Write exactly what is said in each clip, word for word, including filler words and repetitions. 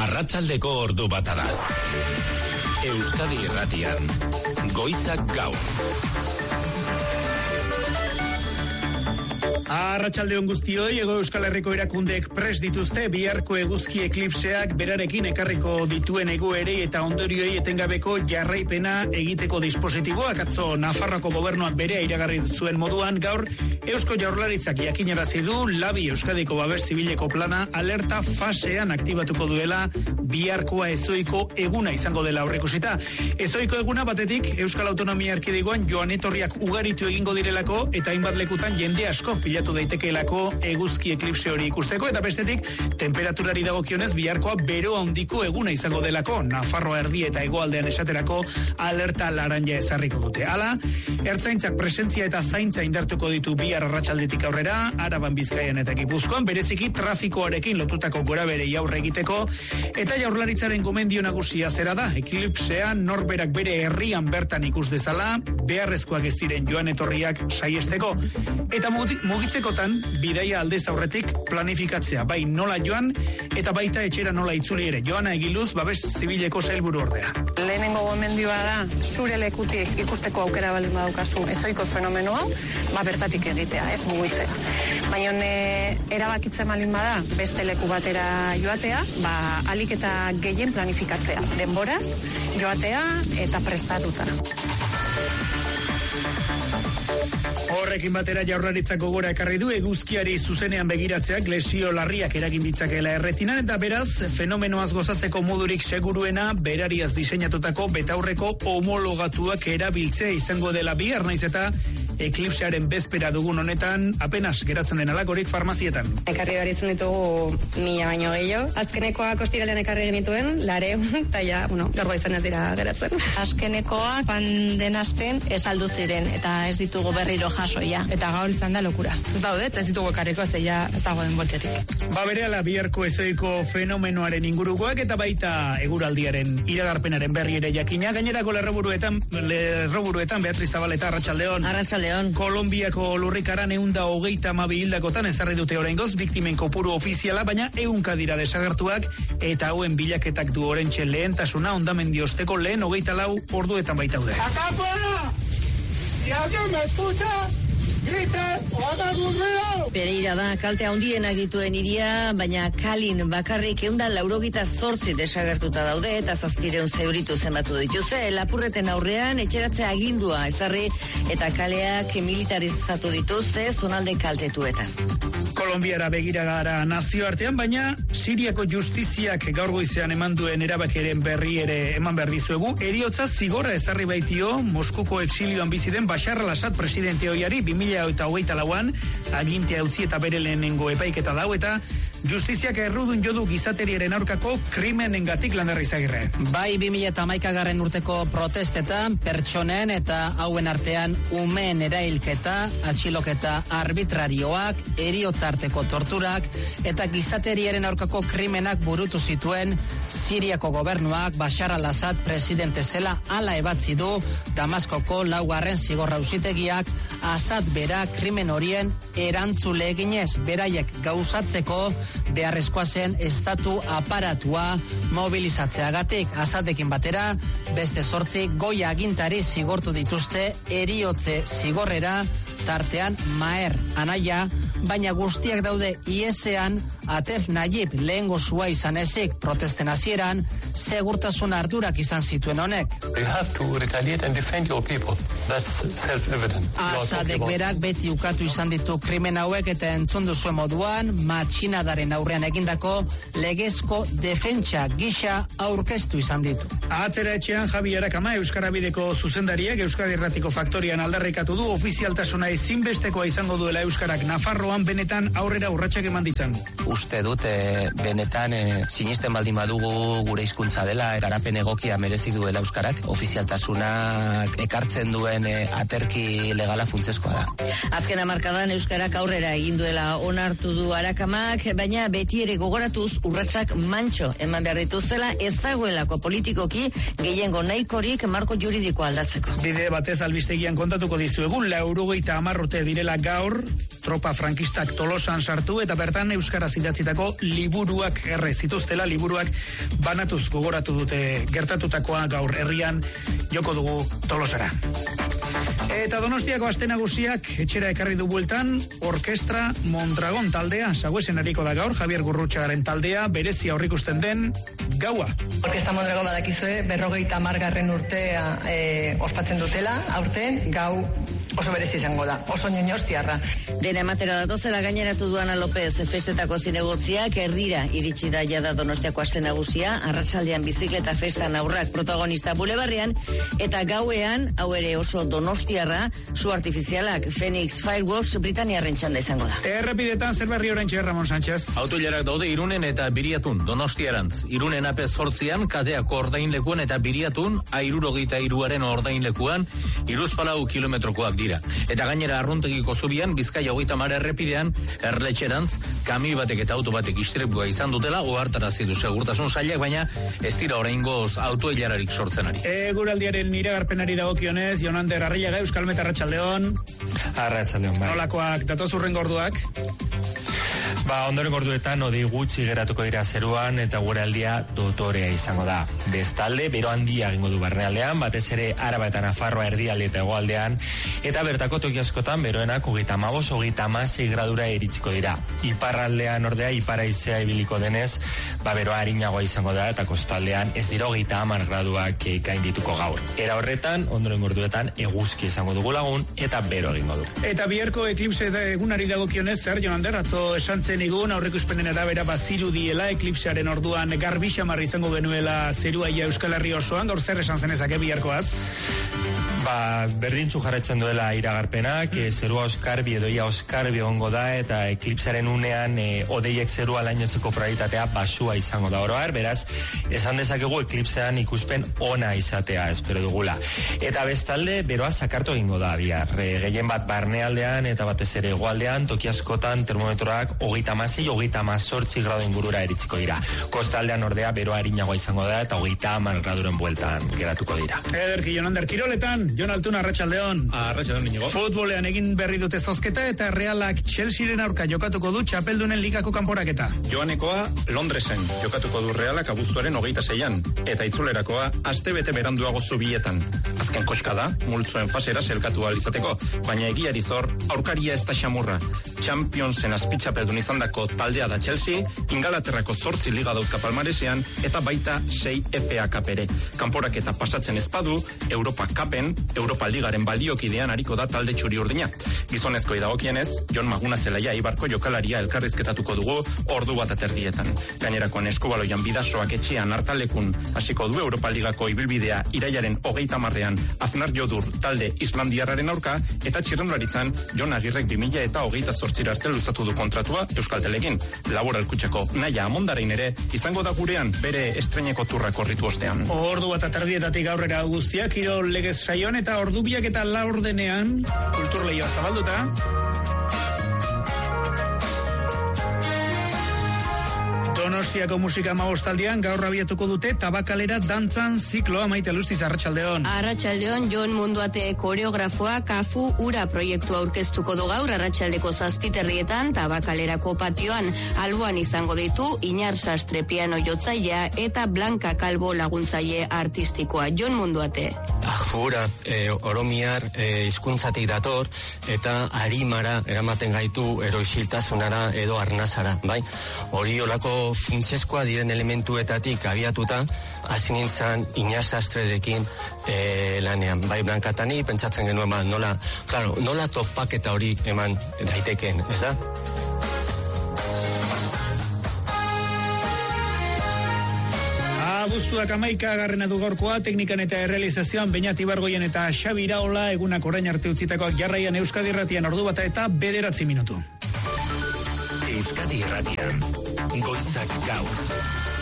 Arratsaldeko ordu bata da. Euskadi Irratian, Goizak Gaur. Arratsaldeon guztioi, Hego Euskal Herriko erakundeek prest dituzte biharko eguzki eklipseak berarekin ekarriko dituen egoerei eta ondorioi etengabeko jarraipena egiteko dispositiboak. Atzo Nafarroako gobernuak berea iragarri zuen moduan, gaur Eusko Jaurlaritzak jakinarazi du Labi Euskadiko Babes Zibileko plana alerta fasean aktibatuko duela biharkoa ezoiko eguna izango dela aurreikusita. Ezoiko eguna batetik Euskal Autonomia Erkidegoan joan etorriak ugaritu egingo direlako eta hainbat lekutan jende asko pilatu daitekeelako eguzki eklipse hori ikusteko, eta bestetik temperaturari dagokionez biharkoa bero handiko eguna izango delako. Nafarroa erdi eta hegoaldean esaterako alerta laranja ezarriko dute. Hala, ertzaintzak presentzia eta zaintza indartuko ditu bihar arratsaldetik aurrera, Araban, Bizkaian eta Gipuzkoan, bereziki trafikoarekin lotutako goraberei aurre egiteko, eta Jaurlaritzaren gomendio nagusia zera da, eklipsea norberak bere herrian bertan ikus dezala, beharrezkoak ez diren joan etorriak saiesteko. Eta mugitzekotan, bidaia aldez aurretik planifikatzea, bai nola joan, eta baita etxera nola itzuli ere. Joana Egiluz, Babes Zibileko sailburu ordea. Lehenengo gomendioa da, zure lekutik ikusteko aukera baldin badaukazu ezoiko fenomeno hau, ba bertatik egitea, ez mugitzea. Baina e, erabakitzen baldin bada, beste leku batera joatea, ba alik eta gehien planifikatzea. Denboraz, joatea eta prestatuta. Horrekin batera Jaurlaritzak gogora ekarri du eguzkiari zuzenean begiratzeak lesio larriak eragin ditzakeela erretinan, eta beraz fenomenoaz gozatzeko modurik seguruena berariaz diseinatutako betaurreko homologatuak erabiltzea izango dela bihar, naiz eta eklipsearen bezpera dugun honetan apenas geratzen den alakorik farmazietan. Ekarri baritzen ditugu mila baino gehiago. Azkenekoak ostiralean ekarri genituen, lareun, eta ja, bueno, gaur izan ez dira geratzen. Azkenekoak pan den asten ez aldu ziren, eta ez ditugu berriro jasoia. Eta gaur izan da lokura. Ez daude, ez ditugu ekarriko, ez ja ez dagoen bolterik. Ba berehala biharko ezoiko fenomenoaren ingurukoak eta baita eguraldiaren iragarpenaren berri ere jakina. Gainerako lerroburuetan, lerroburuetan Beatriz Zabaleta, arratsaldeon. Arratsaldeon. Kolonbiako lurrikaran ehunda hogeita hamabi hildakotan ezarri dute oraingoz biktimen kopuru ofiziala, baina ehunka dira desagertuak eta hauen bilaketak du oraintxe lehentasuna hondamendi osteko lehen hogeita lau orduetan baitaude. Acá afuera, si alguien me escucha, grite o haga algún ruido. Pereira da kalte handienak dituen hiria, baina kalin bakarrik ehun eta laurogeita zortzi desagertuta daude eta zazpiehun zeuritu zenbatu dituzte. Lapurreten aurrean etxeratzea agindua ezarri eta kaleak militarizatu dituzte zonalde kaltetuetan. Kolonbiara begira gara nazioartean, baina Siriako justiziak gaur goizean eman duen erabakeren berri ere eman behar dizuegu. Heriotza zigorra ezarri baitio Moskuko exilioan bizi den Bashar al-Assad presidente ohiari bi mila hogeita lauan agintea utzi eta bere lehenengo epaiketa dau, eta justiziak errudun jodu gizateriaren aurkako krimenengatik Landerra Izagirre. Bai bi mila hamaikagarren urteko protestetan pertsonen eta hauen artean umeen erailketa, atxiloketa arbitrarioak, heriotza arteko torturak eta gizateriaren aurkako krimenak burutu zituen Siriako gobernuak Bashar al-Assad presidente zela hala ebatzi du Damaskoko laugarren zigorra auzitegiak Assad bera krimen horien erantzule eginez beraiek gauzatzeko beharrezkoa zen estatu aparatua mobilizatzeagatik. Assadekin batera beste zortzi goi agintari zigortu dituzte heriotze zigorrera, tartean Maher anaia, baina guztiak daude iesean. Atef Nayib lehengo zua izan ezik protesten hasieran segurtasun ardurak izan zituen honek. You have to retaliate and defend your people. That's self-evident. Assadek berak beti ukatu izan ditu krimen hauek eta entzun duzuen moduan matxinadaren aurrean egindako legezko defentsa gisa aurkeztu izan ditu. Atzera etxean Javi Arakama Euskarabideko zuzendariak Euskadi Irratiko Faktorian aldarrikatu du ofizialtasuna ezinbestekoa izango duela Euskarak Nafarroan benetan aurrera urratsak eman ditzan. Uste dut e, benetan e, sinisten baldin badugu gure hizkuntza dela erarapen egokia merezi duela Euskarak, ofizialtasunak ekartzen duen e, aterki legala funtsezkoa da. Azken hamarkadan Euskarak aurrera egin duela onartu du Arakamak, baina beti ere gogoratuz urratsak mantxo eman behar dituzela, ez dagoelako politikoki gehiengo nahikorik marko juridikoa aldatzeko. Bide batez albistegian kontatuko dizuegu, laurogeita hamar urte direla gaur tropa frankistak Tolosan sartu eta bertan euskaraz idatzitako liburuak erre zituztela, liburuak banatuz gogoratu dute gertatutakoa gaur herrian joko dugu Tolosara. Eta Donostiako aste nagusiak etxera ekarri du bueltan Orkestra Mondragon taldea, Saguesen ariko da gaur, Javier Gurrutxagaren taldea, berezia aurrikusten den gaua. Orkestra Mondragon badakizue, berrogeita hamargarren urtea e, ospatzen dutela, aurten gau oso berezi izango da, oso ñoñostiarra. Dena ematera datozela gaineratu Duana López, festetako zinegotziak erdira iritsi da jada Donostiako aste nagusia, arratsaldean bizikleta festan aurrak protagonista bulebarrean, eta gauean, hau ere oso donostiarra, su artifizialak Phoenix Fireworks Britaniarren txanda izango da. Errepidetan zer berri oraintxe, Ramon Sánchez. Autoilarak daude Irunen eta Biriatun, Donostiarantz. Irunen ape zortzian, kateako ordainlekuan eta Biriatun, airurogeita iruaren ordainlekuan, iruzpalau kilometrokoak dira. Eta gainera arruntegiko zubian, Bizkaia hogeita hamar errepidean, Erletxerantz, kami batek eta auto batek istripua izan dutela, ohartarazi du segurtasun sailak, baina ez dira oraingoz autoilararik sortzen ari. Eguraldiaren iragarpenari dagokionez, Jonander Arriaga, Euskalmet Arratsaldeon. Arratsaldeon, bai. Nolakoak datoz urren gorduak? Ba, ondoren gorduetan odei gutxi geratuko dira zeruan eta gure aldia dotorea izango da. Bestalde, bero handia egingo du barnealdean, batez ere Araba eta Nafarroa erdialde eta hegoaldean, eta bertako toki askotan beroenak hogeita hamabost, hogeita hamasei gradura iritsiko dira. Iparraldean ordea ipar haizea ibiliko denez, ba beroa arinagoa izango da eta kostaldean ez dira hogeita hamar graduak gaindituko gaur. Era horretan, ondoren gorduetan eguzki izango dugu lagun eta bero egingo du. Eta biharko eklipse da egunari dagokionez, zer Jonander, atzo esan zen igun, aurrikuspenen arabera baziru diela, eklipsearen orduan garbi xamarra izango genuela zeruaia Euskal Herri osoan, gaur zer esan zenezake biharkoaz? Ba, berdintzu jarretzen duela iragarpenak, e, zerua oskarbi edo ia oskarbi ongo da, eta eklipsaren unean e, odeiek zerua lainozeko probabilitatea basua izango da oroar, beraz, esan dezakegu eklipsean ikuspen ona izatea, espero dugula. Eta bestalde, beroa zakartu egingo da, bihar. E, gehien bat barnealdean eta batez ere hegoaldean, toki askotan termometroak hogeita hamasei, hogeita hamazortzi gradu ingurura iritsiko dira. Kostaldean ordea beroa arinagoa izango da eta hogeita hamar graduren bueltan geratuko dira. Ederki, Jonander, kiroletan, Jon Altuna, Arratsaldeon. Arratsaldeon, Inigo. Futbolean egin berri dute zozketa eta Realak Chelsearen aurka jokatuko du txapeldunen ligako kanporaketa. Joanekoa Londresen jokatuko du Realak abuztuaren hogeita seian, eta itzulerakoa astebete beranduago zubietan. Azken koska da, multzoen fasera selkatu ahal izateko, baina egiari zor, aurkaria ez da xamurra. Championsen azpitxapeldun izandako taldea da Chelsea, Ingalaterrako zortzi liga dauzka palmaresean, eta baita sei F A Cup ere. Kanporaketa pasatzen ezpadu, Europa Cupen, Europa Ligaren baliokidean ariko da talde txuri urdina. Gizonezkoi dagokienez, Jon Maguna Zelaia Ibarko jokalaria elkarrizketatuko dugu ordu bat aterdietan. Gainerakoan eskubaloian bidasoak etxean hartalekun hasiko du Europa Ligako ibilbidea irailaren hogeita hamarrean Aznar Jodur talde Islandiarraren aurka, eta txirrendularitzan Jon Agirrek bi mila eta hogeita zortzira arte luzatu du kontratua Euskaltelekin. Laboral kutxako Naia Amondarein ere izango da gurean bere estreineko turra korritu ostean. Ordu bat aterdietatik aurrera guztia, kirol legez saion eta ordubiak eta laurdenean kulturleioa zabalduta. Donostiako musika hamabostaldian gaur abiatuko dute Tabakalera dantzan zikloa. Maite Lustiz, Arratsaldeon. Arratsaldeon, Jon Munduate koreografoa Kafu Ura proiektua aurkeztuko du gaur arratsaldeko zazpiterrietan Tabakalerako patioan. Alboan izango ditu Iñar Sastre piano jotzailea eta Blanca Calvo laguntzaile artistikoa. Jon Munduate. Ura, e, oromiar, e, hizkuntzatik dator, eta arimara eramaten gaitu eroisiltasunara edo arnazara, bai? Hori olako funtsezkoa diren elementuetatik abiatuta, hasi nintzen Iñar Sastrerekin e, lanean. Bai, Blankatani pentsatzen genuen, ba, nola, claro, nola topaketa hori eman daiteken, ez da? Abuztuak amaika garrena du gaurkoa, teknikan eta errealizazioan Beñat Ibargoien eta Xabi Iraola egunak orain arte utzitakoak jarraian Euskadi Irratian ordu bata eta bederatzi minutu. Euskadi Irratian, Goizak Gaur.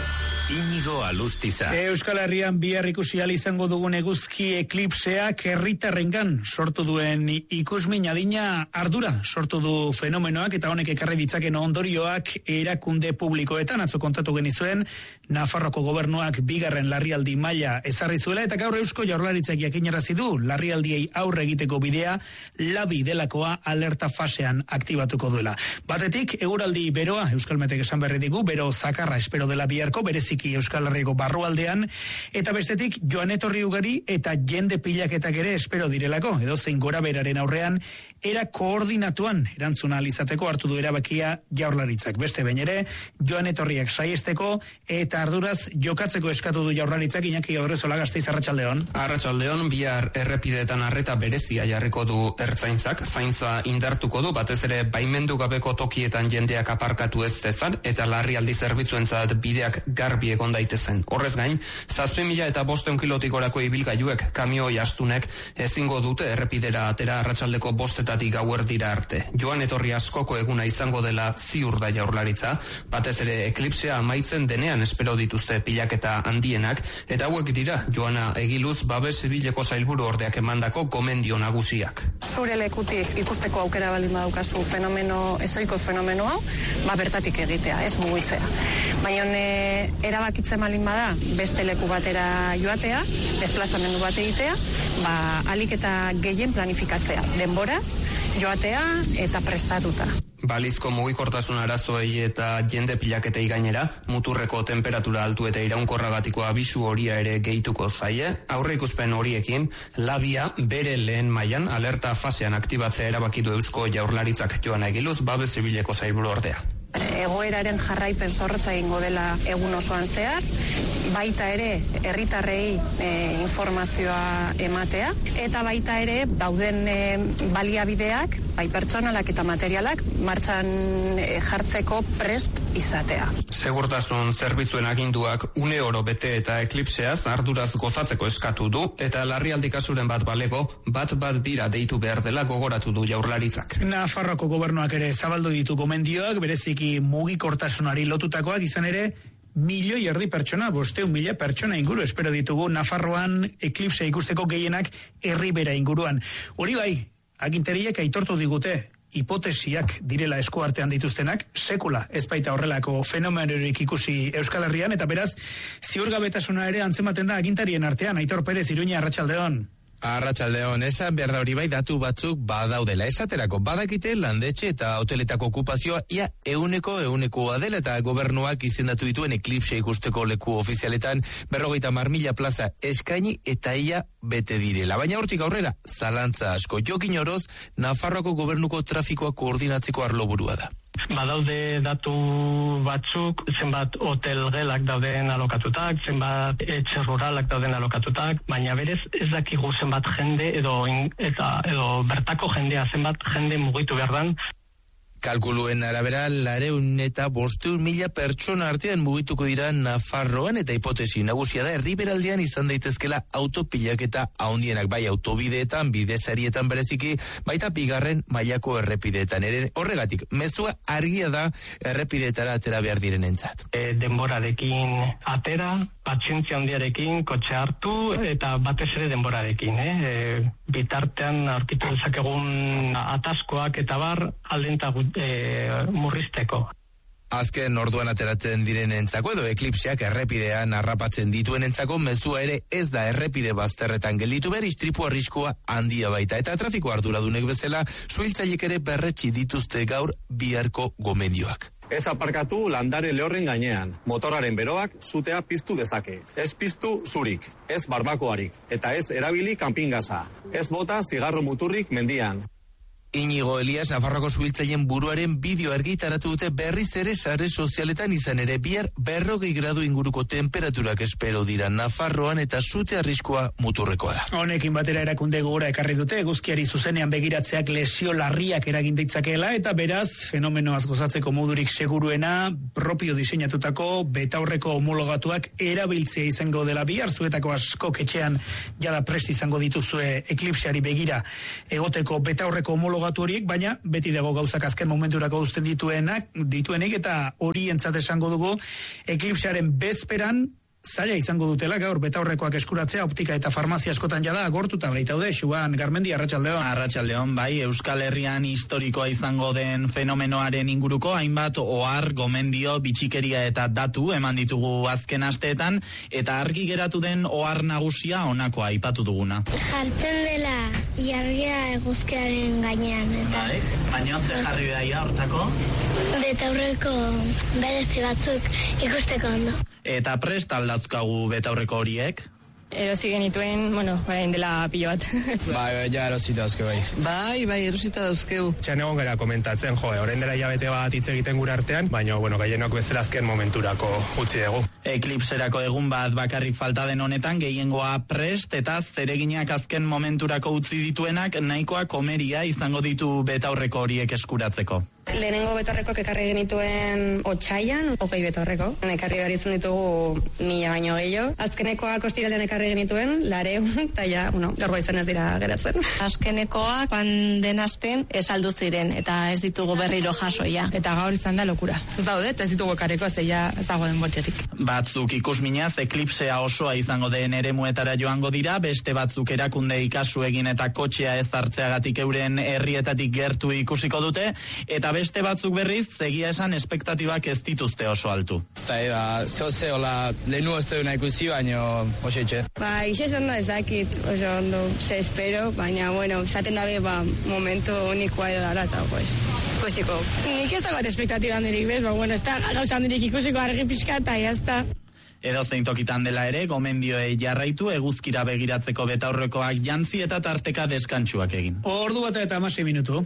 Inigo Alustiza. Euskal Herrian bihar ikusi ahal izango dugun eguzki eklipseak herritarrengan sortu duen ikusmin adina ardura sortu du fenomenoak eta honek ekarri ditzaken ondorioak erakunde publikoetan. Atzo kontatu genizuen Nafarroko gobernuak bigarren larrialdi maila ezarri zuela eta gaur Eusko Jaurlaritzak jakinarazi du larrialdiei aurre egiteko bidea labi delakoa alerta fasean aktibatuko duela. Batetik eguraldi beroa Euskalmetek esan berri digu, bero zakarra espero dela biharko bereziki Euskal Herriko barrualdean, eta bestetik joan etorri ugari eta jende pilaketak ere espero direlako, edo zein gora beraren aurrean, era koordinatuan erantzuna alizateko hartu du erabakia Jaurlaritzak. Beste behin ere, joan etorriak saiesteko eta arduraz jokatzeko eskatu du Jaurlaritzak. Iñaki Odrezola, Gasteiz, arratsaldeon. Arratsaldeon, bihar errepideetan arreta berezia jarriko du ertzaintzak, zaintza indartuko du, batez ere baimendu gabeko tokietan jendeak aparkatu ez dezan, eta larrialdi zerbitzuentzat bideak garbi egon daitezen. Horrez gain, zazpi mila eta bosteun kilotik orako ibilgailuek, kamioi astunek, ezingo dute errepidera atera arratsaldeko bostetatik gauerdira arte. Joan etorri askoko eguna izango dela ziur da Jaurlaritza, batez ere eklipsea amaitzen denean espero dituzte pilaketa handienak, eta hauek dira Joana Egiluz babes zibileko sailburu ordeak emandako gomendio nagusiak. Zure lekutik ikusteko aukera baldin badaukazu fenomeno, ezoiko fenomeno hau, ba bertatik egitea, ez mugitzea. Baina e, erabakitzen malin bada beste leku batera joatea, desplazamendu bat egitea, ba alik eta gehien planifikatzea, denboraz, joatea eta prestatuta. Balizko mugikortasun arazoei eta jende pilaketei gainera, muturreko temperatura altu eta iraunkorragatiko abisu horia ere gehituko zaie, aurre ikuspen horiekin, labia bere lehen mailan alerta fasean aktibatzea erabakidu Eusko Jaurlaritzak. Joana Egiluz, babes zibileko sailburu ordea. Egoeraren jarraipen zorrotza egingo dela egun osoan zehar, baita ere herritarrei e, informazioa ematea, eta baita ere dauden e, baliabideak, bai pertsonalak eta materialak, martxan e, jartzeko prest izatea. Segurtasun zerbitzuen aginduak une oro bete eta eklipseaz arduraz gozatzeko eskatu du, eta larrialdi kasuren bat balego, bat bat bira deitu behar dela gogoratu du Jaurlaritzak. Nafarroko gobernuak ere zabaldu ditu gomendioak, berezik mugikortasunari lotutakoak, izan ere milioi erdi pertsona, bosteun mila pertsona inguru espero ditugu Nafarroan eklipse ikusteko gehienak herribera inguruan. Hori bai, aginteriek aitortu digute hipotesiak direla esku artean dituztenak, sekula ez baita horrelako fenomenorik ikusi Euskal Herrian, eta beraz ziurgabetasuna ere antzematen da agintarien artean. Aitor Perez, Iruña, arratsaldeon. Arratsaldeon, esan behar da hori bai datu batzuk badaudela. Esaterako badakite landetxe eta hoteletako okupazioa ia euneko eunekoa dela, eta gobernuak izendatu dituen eklipse ikusteko leku ofizialetan berrogeita hamar mila plaza eskaini eta ia bete direla. Baina hortik aurrera, zalantza asko. Jokin Oroz, Nafarroako gobernuko trafikoa koordinatzeko arloburua da. Badaude datu batzuk, zenbat hotel gelak dauden alokatutak, zenbat etxe ruralak dauden alokatutak, baina berez ez dakigu zenbat jende edo eta edo bertako jendea zenbat jende mugitu behar dan. Kalkuluen arabera, lareun eta bosteun mila pertsona artean mugituko dira Nafarroan, eta hipotesi nagusia da erdiberaldean izan daitezkela autopilaketa handienak, bai autobideetan, bidesarietan bereziki, baita bigarren mailako errepideetan. Ere horregatik, mezua argia da errepideetara atera behar direnentzat. E, denborarekin atera, patzientzia handiarekin, kotxe hartu, eta batez ere denborarekin. Eh? E, bitartean aurkitu dezakegun ataskoak eta bar aldenta E, murrizteko. Azken orduan ateratzen direnentzako edo eklipseak errepidean harrapatzen dituenentzako mezua ere ez da errepide bazterretan gelditu behar, istripu arriskua handia baita, eta trafiko arduradunek bezala suhiltzaiek ere berretsi dituzte gaur biharko gomendioak. Ez aparkatu landare lehorren gainean. Motorraren beroak sutea piztu dezake. Ez piztu zurik, ez barbakoarik, eta ez erabili kanpingasa. Ez bota zigarro muturrik mendian. Inigo Elias, Nafarroko suhiltzaileen buruaren bideo argitaratu dute berriz ere sare sozialetan, izan ere bihar berrogei gradu inguruko temperaturak espero dira Nafarroan, eta sute arriskua muturrekoa da. Honekin batera erakunde gogora ekarri dute, eguzkiari zuzenean begiratzeak lesio larriak eragin ditzakeela, eta beraz fenomenoaz gozatzeko modurik seguruena propio diseinatutako betaurreko homologatuak erabiltzea izango dela bihar. Zuetako asko etxean jada prest izango dituzue eklipseari begira egoteko betaurreko homologatuak homologatu horiek, baina beti dago gauzak azken momenturako uzten dituenak, dituenik, eta hori entzat esango dugu eklipsearen bezperan zaila izango dutela gaur betaurrekoak eskuratzea, optika eta farmazia askotan jada agortuta baitaude. Xuan Garmendi, arratsaldeon. Arratsaldeon, bai, Euskal Herrian historikoa izango den fenomenoaren inguruko hainbat ohar, gomendio, bitxikeria eta datu eman ditugu azken asteetan, eta argi geratu den ohar nagusia honakoa aipatu duguna. Jartzen dela jargia eguzkiaren gainean, eta bai, baina ze jarri daia hortako? Betaurreko berezi batzuk ikusteko ondo. Eta prest aldazkagu betaurreko horiek? Erosi genituen, bueno, orain dela pilo bat. Bai, bai, ja erosita dauzke bai. Bai, bai, erosita dauzkeu. Txan egon gara komentatzen, jo, orain dela hilabete bat hitz egiten gure artean, baina, bueno, gaienok bezala azken momenturako utzi dugu. Eklipserako egun bat bakarrik falta den honetan, gehiengoa prest eta zereginak azken momenturako utzi dituenak nahikoa komeria izango ditu betaurreko horiek eskuratzeko. Lehenengo betaurrekoak ekarri genituen otsaian, hogei betaurreko. Ekarri behar izan ditugu mila baino gehiago. Azkenekoak ostiralean ekarri genituen, lareun, eta ja, bueno, gaur izan ez dira geratzen. Azkenekoak pan den asten esaldu ziren, eta ez ditugu berriro jasoia. Eta gaur izan da lokura. Ez daude, eta ez ditugu ekarriko, ze ja ez dago den bortxerik. Batzuk ikusminaz, eklipsea osoa izango den eremuetara joango dira, beste batzuk erakunde ikasu egin eta kotxea ez hartzeagatik euren herrietatik gertu ikusiko dute, eta beste batzuk berriz, egia esan espektatibak ez dituzte oso altu. Zta, eba, zoze, hola, lehenu ez duna ikusi, baina oso etxe. Ba, izan da ezakit, oso ondo, ze espero, baina, bueno, zaten dabe, ba, momentu unikoa edo dara, eta, pues, ikusiko. Nik ez dagoet espektatiba handirik, bez, ba, bueno, ez da gauza handirik ikusiko argi pixka, eta jazta. Edo zein tokitan dela ere, gomendioei jarraitu, eguzkira begiratzeko betaurrekoak jantzi eta tarteka deskantsuak egin. Ordu bata eta hamasei minutu.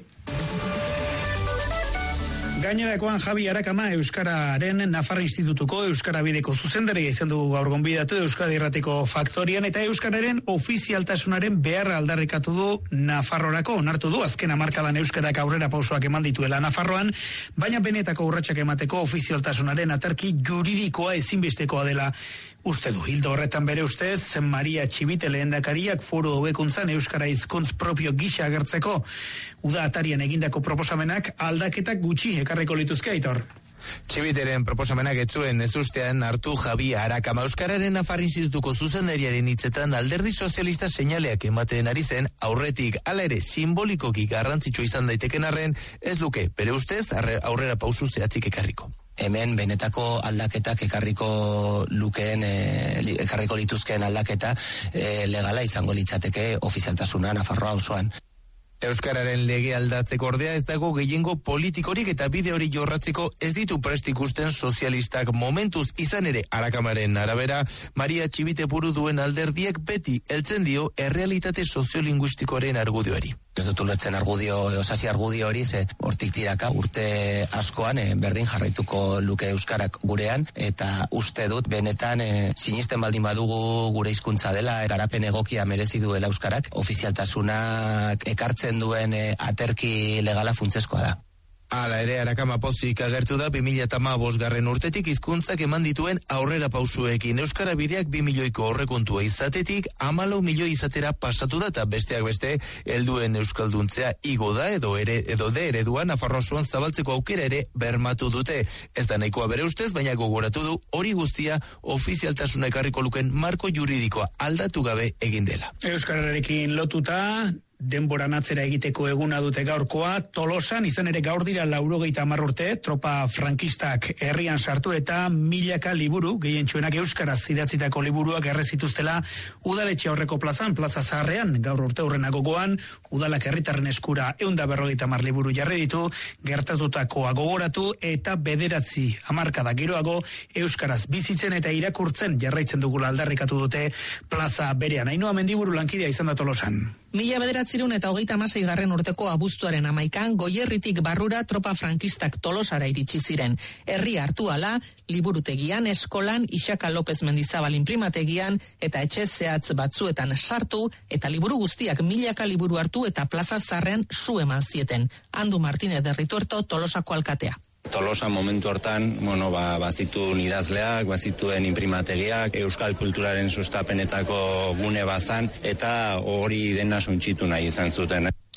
Gainerakoan Javi Arakama Euskararen Nafarra Institutuko Euskara Bideko zuzendaria izan dugu gaur gonbidatu Euskadi Irratiko Faktorian, eta Euskararen ofizialtasunaren beharra aldarrikatu du Nafarrorako. Onartu du azken hamarkadan euskarak aurrera pausoak eman dituela Nafarroan, baina benetako urratsak emateko ofizialtasunaren aterki juridikoa ezinbestekoa dela uste du. Hildo horretan bere ustez, Maria Txibite lehendakariak foru hobekuntzan euskara hizkuntz propio gisa agertzeko uda atarian egindako proposamenak aldaketak gutxi ekarriko lituzke, Aitor. Txibiteren proposamenak etzuen ez ustean hartu Javi Arakama. Euskararen Nafarra Institutuko zuzendariaren hitzetan alderdi sozialista seinaleak ematen ari zen aurretik, hala ere simbolikoki garrantzitsua izan daiteken arren, ez luke bere ustez aurrera pausu zehatzik ekarriko. Hemen benetako aldaketak ekarriko lukeen, e, ekarriko lituzkeen aldaketa e, legala izango litzateke ofizialtasuna Nafarroa osoan. Euskararen lege aldatzeko ordea ez dago gehiengo politikorik eta bide hori jorratzeko ez ditu prest ikusten sozialistak momentuz, izan ere Arakamaren arabera, Maria Txibite buru duen alderdiek beti heltzen dio errealitate soziolinguistikoaren argudioari. Ez dut ulertzen argudio, osasi argudio hori, ze hortik tiraka urte askoan e, berdin jarraituko luke euskarak gurean, eta uste dut benetan e, sinisten baldin badugu gure hizkuntza dela, garapen egokia merezi duela euskarak, ofizialtasunak ekartzen duen e, aterki legala funtsezkoa da. Hala ere, Arakama pozik agertu da bi mila hamabost garren urtetik hizkuntzak eman dituen aurrera pausuekin. Euskara bideak bi milioiko horrekontua izatetik hamalau milioi izatera pasatu da, eta besteak beste helduen euskalduntzea igo da, edo ere edo de eredua Nafarroa osoan zabaltzeko aukera ere bermatu dute. Ez da nahikoa bere ustez, baina gogoratu du hori guztia ofizialtasuna ekarriko luken marko juridikoa aldatu gabe egin dela. Euskararekin lotuta denboran atzera egiteko eguna dute gaurkoa, Tolosan izan ere gaur dira laurogeita hamar urte, tropa frankistak herrian sartu eta milaka liburu, gehientsuenak euskaraz idatzitako liburuak errezituztela udaletxe aurreko plazan, plaza zaharrean, gaur urte hurrena gogoan, udalak herritarren eskura eunda berrogeita hamar liburu jarri ditu, gertatutakoa gogoratu eta bederatzi hamarkada geroago euskaraz bizitzen eta irakurtzen jarraitzen dugula aldarrikatu dute plaza berean. Ainhoa Mendiburu lankidea izan da Tolosan. Mila bederatzirun eta hogeita hamasei garren urteko abuztuaren hamaikan, Goierritik barrura tropa frankistak Tolosara iritsi ziren. Herri hartu ala, liburutegian, eskolan, Ixaka López Mendizabal imprimategian, eta etxe zehatz batzuetan sartu, eta liburu guztiak milaka liburu hartu eta plaza zarrean su eman zieten. Andu Martínez de Rituerto, Tolosako alkatea. Tolosa momentu hortan, bueno, ba, bazituen idazleak, bazituen imprimategiak, euskal kulturaren sustapenetako gune bazan, eta hori dena suntxitu nahi izan zuten.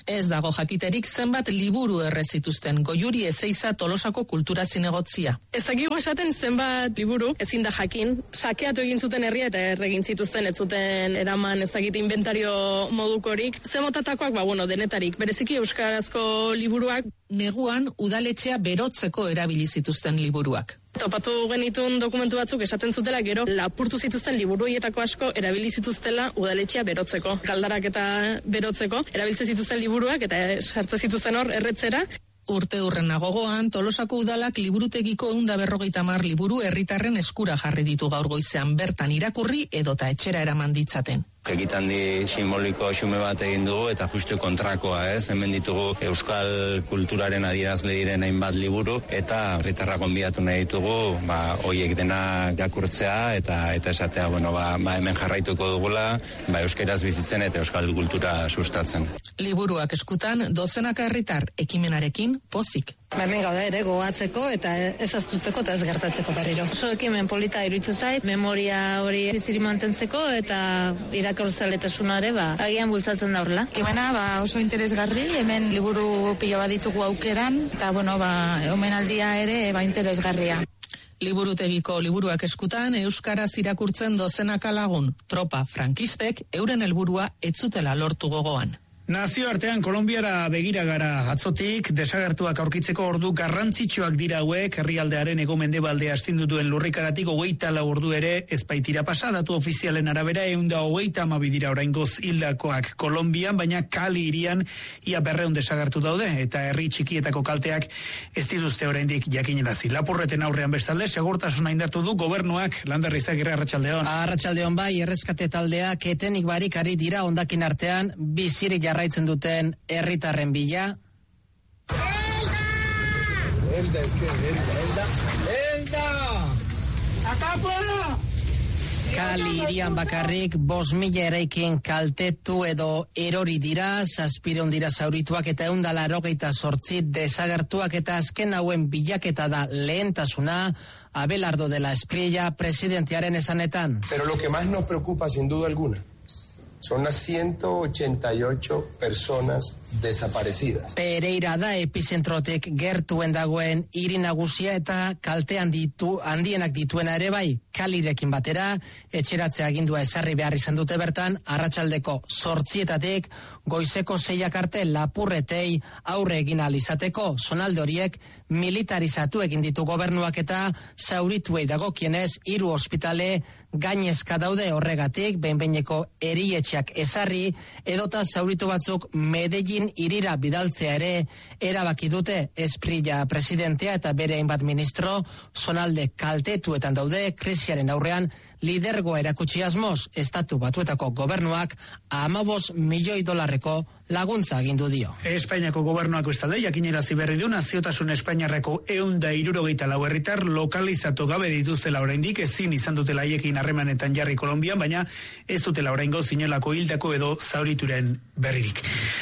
Ez dago jakiterik zenbat liburu erre zituzten. Goiuri Ezeiza Tolosako kultura zinegotzia. Ez dakigu esaten zenbat liburu, ezin da jakin. Sakeatu egin zuten herria eta erregin zituzten, ez zuten eraman ezagite inventario modukorik. Zemotatakoak, ba, bueno, denetarik. Bereziki euskarazko liburuak. Neguan udaletxea berotzeko erabili zituzten liburuak. Topatu genitun dokumentu batzuk esaten zutela gero lapurtu zituzten liburuietako asko erabili zituztela udaletxea berotzeko. Galdarak eta berotzeko erabiltze zituzten liburuak eta sartze zituzten hor erretzera. Urte hurrena gogoan, Tolosako udalak liburutegiko ehun eta berrogeita hamar liburu herritarren eskura jarri ditu gaur goizean bertan irakurri edota etxera eraman ditzaten. Ekitandi simboliko xume bat egin dugu eta justu kontrakoa, ez? Hemen ditugu euskal kulturaren adierazle diren hainbat liburu eta herritarra gonbidatu nahi ditugu, ba hoiek dena irakurtzea eta eta esatea, bueno, ba, ba hemen jarraituko dugula, ba euskaraz bizitzen eta euskal kultura sustatzen. Liburuak eskutan dozenaka herritar ekimenarekin pozik. Hemen gauda ere gogatzeko eta ez astutzeko eta ez gertatzeko berriro. Oso ekimen polita iruditu zait, memoria hori biziri mantentzeko eta irakurtzaletasunare ba agian bultzatzen da horrela. Ekimena ba oso interesgarri, hemen liburu pilo bat ditugu aukeran eta bueno, ba omenaldia ere ba interesgarria. Liburutegiko liburuak eskutan euskaraz irakurtzen dozenaka lagun. Tropa frankistek euren helburua ez zutela lortu gogoan. Nazioartean Kolonbiara begira gara atzotik, desagertuak aurkitzeko ordu garrantzitsuak dira hauek, herrialdearen hego-mendebaldea astindu duen lurrikaratik hogeita lau ordu ere ezpaitira pasa, datu ofizialen arabera ehun eta hogeita hamabi dira oraingoz hildakoak Kolonbian, baina Kali hirian ia berrehun desagertu daude, eta herri txikietako kalteak ez dituzte oraindik jakinarazi. Lapurreten aurrean bestalde, segurtasuna indartu du gobernuak. Lander Izagirre, arratsaldeon. Arratsaldeon bai, erreskate taldeak etenik barik ari dira hondakin artean bizirik jarraitzen duten herritarren bila. Elda, eske, Elda, Elda, Elda! Akapora! Kali irian bakarrik bost mila eraikin kaltetu edo erori dira, zazpireun dira zaurituak eta ehun eta laurogeita zortzi desagertuak eta azken hauen bilaketa da lehentasuna, Abelardo de la Espriella presidentearen esanetan. Pero lo que más nos preocupa sin duda alguna son las ciento ochenta y ocho personas desaparecidas. Pereira da epizentrotek gertuen dagoen hiri nagusia eta kaltean ditu handienak dituena ere bai. Kalirekin batera etxeratzea agindua ezarri behar izan dute bertan, arratsaldeko zortzietatik goizeko seiak arte lapurretei aurre egin ahal izateko. Zonalde horiek militarizatu egin ditu gobernuak eta zaurituei dagokienez hiru ospitale gainezka daude horregatik behin-behineko erietxeak ezarri edota zauritu batzuk Medellin irira bidaltzea ere erabaki dute. Esprilla presidentea eta bere hainbat ministro zonalde kaltetuetan daude krisiaren aurrean lidergoa erakutsi asmoz. Estatu Batuetako gobernuak hamabost milioi dolarreko laguntza agindu dio. Espainiako gobernuak bestalde jakinarazi berri du naziotasun Espainiarreko ehun eta hirurogeita lau herritar lokalizatu gabe dituztela oraindik, ezin izan dutela haiekin harremanetan jarri Kolonbian, baina ez dutela oraingoz inolako hildako edo zaurituren berririk.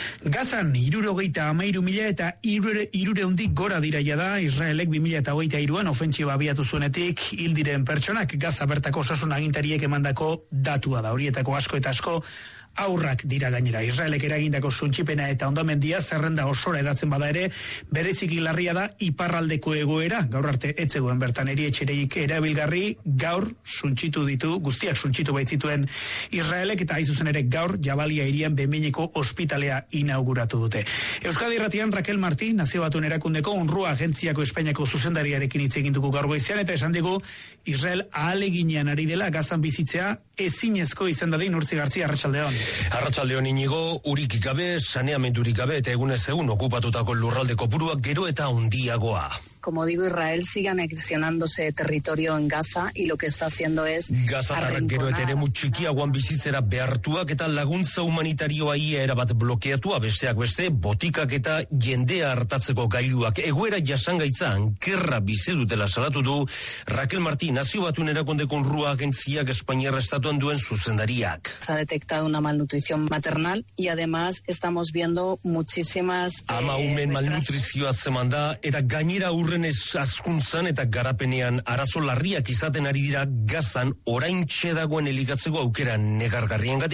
Gazan hirurogeita hamairu mila eta hirurehundik gora diraia da Israelek bi mila hogeita hiruan ofentsiba abiatu zuenetik hil diren pertsonak. Gaza bertako osasun agintariek emandako datua da. Horietako asko eta asko aurrak dira gainera. Israelek eragindako suntsipena eta hondamendia zerrenda osora edatzen bada ere, bereziki larria da iparraldeko egoera. Gaur arte etzegoen bertan erietxereik erabilgarri, gaur suntsitu ditu, guztiak suntsitu baitzituen Israelek eta aizuzen ere gaur Jabalia hirian behinbeineko ospitalea inauguratu dute. Euskadi Irratian Raquel Martí, Nazio Batuen erakundeko Unrua agentziako Espainiako zuzendariarekin hitz egin dugu gaur goizean eta esan digu Israel ahaleginean ari dela Gazan bizitzea ezinezko izan dadin. Urtzi Gartzia, arratsaldeon. Arratsaldeon Inigo, urik gabe, saneamendurik gabe eta egunez egun okupatutako lurralde kopuruak gero eta handiagoa. Como digo, Israel sigue anexionándose territorio en Gaza y lo que está haciendo es Gazatarrak gero eta eremu txikiagoan bizitzera behartuak eta laguntza humanitarioa ia erabat blokeatua, besteak beste botikak eta jendea hartatzeko gailuak egoera jasangaitza ankerra bizi dutela salatu du Raquel Martí, Nazio Batuen erakundeko Unrua agentziak Espainiar estatuan duen zuzendariak. Se ha detectado una malnutrición maternal y además estamos viendo muchísimas Ama umen malnutrizioa atzeman da eta gainera urre ez azkuntzan eta garapenean arazo larriak izaten ari dira Gazan oraintxe dagoen elikatzeko aukera negargarriengatik.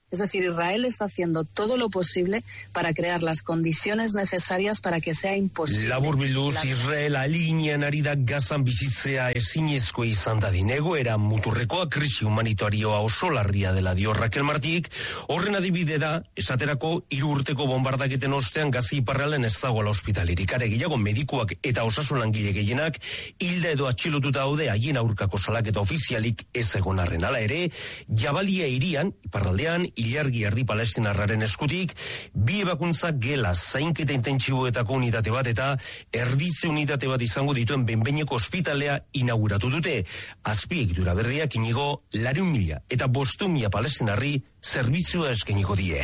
Es decir, Israel está haciendo todo lo posible para crear las condiciones necesarias para que sea imposible. Labur bilduz, Israel alinean ari da Gazan bizitzea ezinezko izan dadin. Egoera muturrekoa krisi humanitarioa oso larria dela dio Raquel Martik. Horren adibide da, esaterako hiru urteko bombardaketen ostean Gaza iparraldean ez dagoela ospitalerik. Are gehiago medikuak eta osasun langile gehienak hilda edo atxilotuta daude haien aurkako salaketa ofizialik ez egon arren. Hala ere, Jabalia hirian, iparraldean, ilargi erdi palestinarraren eskutik, bi ebakuntza gela zainketa intentsiboetako unitate bat eta erditze unitate bat izango dituen benbeineko ospitalea inauguratu dute. Azpiegitura berriak inigo lareun mila eta bostehun mila palestinarri zerbitzua eskainiko die.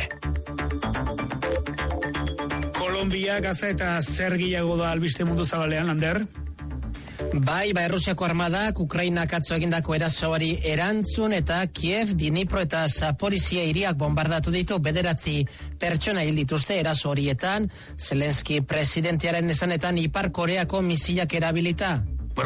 Kolombia, Gaza eta zer gehiago da albiste mundu zabalean, Ander? Bai, bai, Rusiako armadak Ukrainak atzo egindako erasoari erantzun eta Kiev, Dnipro eta Zaporizhia hiriak bombardatu ditu bederatzi pertsona hil dituzte eraso horietan, Zelenski presidentearen esanetan Ipar Koreako misilak erabilita.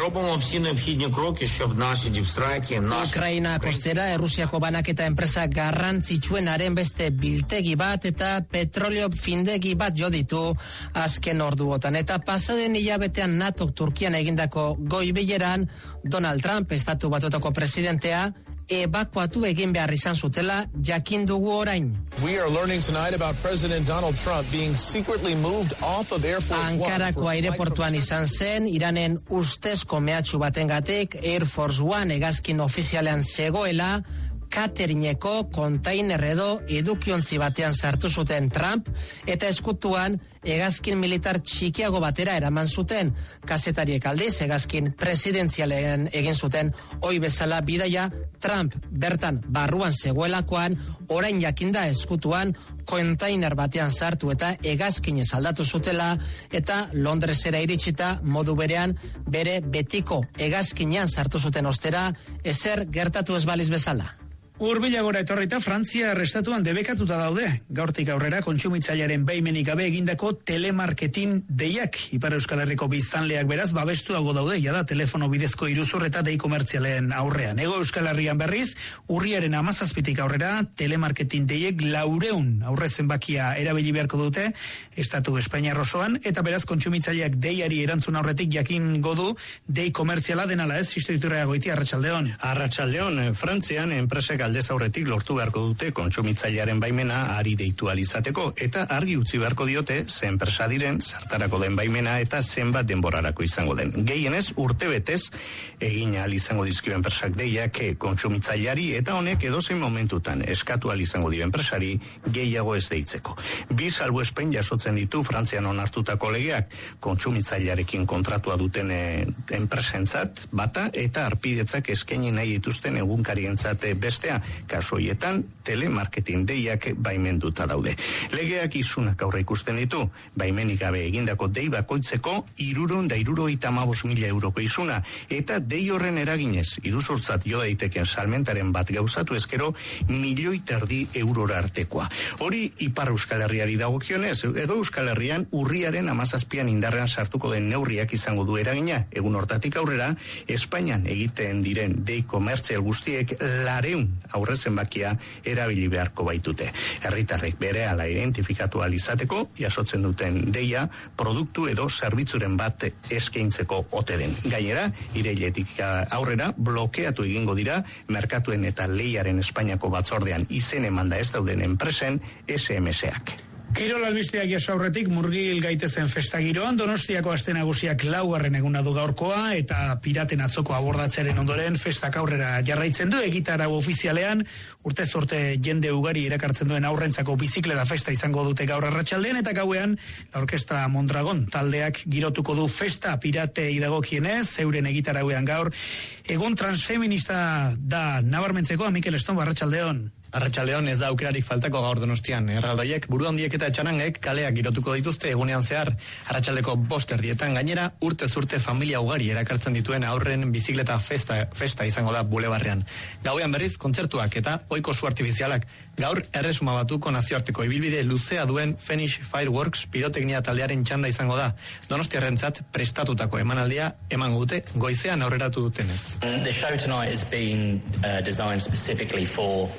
Ukraina kostera Errusiako banaketa enpresa garrantzitsuenaren beste biltegi bat eta petrolio findegi bat jo ditu azken orduotan. Eta pasaden hilabetean NATO Turkian egindako goi bileran Donald Trump, estatu batuetako presidentea, ebakuatu egin behar izan zutela jakin dugu orain. We are learning tonight about President Donald Trump being secretly moved off of Air Force One. Ankarako aireportuan izan zen, Iranen ustezko mehatxu batengatik Air Force One hegazkin ofizialean zegoela, Katerineko kontainer edo edukiontzi batean sartu zuten Trump eta eskutuan hegazkin militar txikiago batera eraman zuten. Kazetariek aldiz hegazkin presidenzialean egin zuten ohi bezala bidaia. Trump bertan barruan zegoelakoan orain jakinda eskutuan kontainer batean sartu eta hegazkinez aldatu zutela eta Londresera iritsita modu berean bere betiko hegazkinean sartu zuten ostera ezer gertatu ez baliz bezala. Hurbilagora etorrita Frantzia arrestatuan debekatuta daude. Gaurtik aurrera kontsumitzailearen baimenik gabe egindako telemarketing deiak. Ipar Euskal Herriko biztanleak beraz babestuago daude jada telefono bidezko iruzur eta dei komertzialen aurrean. Ego Euskal Herrian berriz, urriaren hamazazpitik aurrera telemarketing deiek laureun aurre zenbakia erabili beharko dute Estatu Espainiar osoan eta beraz kontsumitzaileak deiari erantzun aurretik jakin godu dei komertziala denala ez, Sistoiturra goiti arratsaldeon. Arratsaldeon, Frantzian enpresek aldez aurretik lortu beharko dute kontsumitzailearen baimena ari deitu alizateko eta argi utzi beharko diote ze enpresa diren, sartarako den baimena eta zenbat denborarako izango den. Gehienez urtebetez egin ahal izango dizkio enpresak deiak kontsumitzaileari eta honek edozein momentutan eskatu ahal izango dio enpresari gehiago ez deitzeko. Bi salbuespen jasotzen ditu Frantzian onartutako legeak kontsumitzailearekin kontratua duten enpresentzat bata eta arpidetzak eskaini nahi dituzten egunkarientzat bestea. Kasu horietan, telemarketing deiak baimenduta daude. Legeak isunak aurre ikusten ditu, baimenik gabe egindako dei bakoitzeko hirurehun eta hirurogeita hamabost mila euroko isuna, eta dei horren eraginez, iruzurtzat jo daiteken salmentaren bat gauzatu ezkero, milioi terdi eurora artekoa. Hori Ipar Euskal Herriari dagokionez, Ego Euskal Herrian urriaren hamazazpian indarrean sartuko den neurriak izango du eragina. Egun hortatik aurrera, Espainian egiten diren dei komertzial guztiek lareun aurre zenbakia erabili beharko baitute. Herritarrek berehala identifikatu ahal izateko jasotzen duten deia produktu edo zerbitzuren bat eskaintzeko ote den. Gainera, irailetik aurrera blokeatu egingo dira merkatuen eta lehiaren Espainiako batzordean izen emanda ez dauden enpresen S M S-ak. Kirol albisteak jaso aurretik murgil gaitezen festa giroan, Donostiako aste nagusiak laugarren eguna du gaurkoa eta piraten atzoko abordatzearen ondoren festak aurrera jarraitzen du egitarau ofizialean, urtez urte jende ugari erakartzen duen aurrentzako bizikleta festa izango dute gaur arratsaldean eta gauean la Orkestra Mondragon taldeak girotuko du festa piratei dagokienez, euren egitarauean gaur egun transfeminista da nabarmentzeko. Mikel Eston, arratsaldeon. Arratsaldeon, ez da aukerarik faltako gaur Donostian. Erraldoiek, buru handiek eta etxanangek kaleak girotuko dituzte egunean zehar. Arratsaldeko bost erdietan gainera, urtez urte familia ugari erakartzen dituen aurren bizikleta festa, festa izango da bulebarrean. Gauean berriz, kontzertuak eta ohiko su artifizialak. Gaur erresuma batuko nazioarteko ibilbide luzea duen Finish Fireworks piroteknia taldearen txanda izango da. Donostiarrentzat prestatutako emanaldia emango dute goizean aurreratu dutenez. The show tonight has been uh, designed specifically for the, the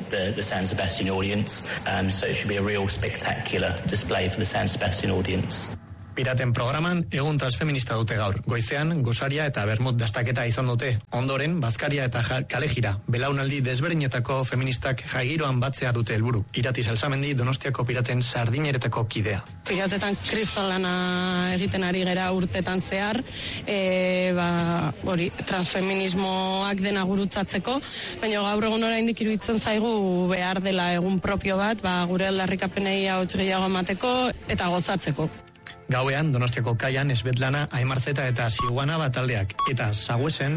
the San Sebastian audience, um, so it should be a real spectacular display for the San Sebastian audience. Piraten programan egun transfeminista dute gaur. Goizean, gosaria eta bermut dastaketa izan dute. Ondoren, bazkaria eta kalejira. Belaunaldi desberdinetako feministak jaigiroan batzea dute helburu. Irati Salsamendi, Donostiako piraten sardineretako kidea. Piratetan kristalana egiten ari gera urtetan zehar, e, ba, hori, transfeminismoak dena gurutzatzeko, baina gaur egun oraindik iruditzen zaigu behar dela egun propio bat, ba, gure aldarrikapenei ahots gehiago emateko eta gozatzeko. Gauean, Donostiako kaian, Esbetlana, Aimarzeta eta Siuana bataldeak. Eta Saguesen...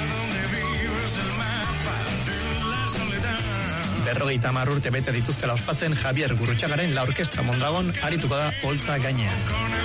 Berrogeita hamar urte bete dituztela ospatzen Javier Gurrutxagaren la orkestra Mondragon arituko da Oltza gainean.